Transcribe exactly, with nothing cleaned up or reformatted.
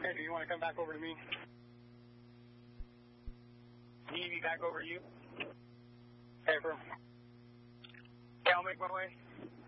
Okay, do you want to come back over to me? Need me back over to you? Okay, bro. Okay, I'll make my way.